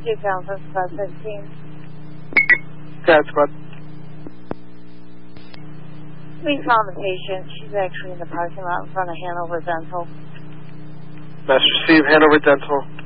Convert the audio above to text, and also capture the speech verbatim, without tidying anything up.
two pound for five fifteen. Cat Squad. We found the patient. She's actually in the parking lot in front of Hanover Dental. Master Steve, Hanover Dental.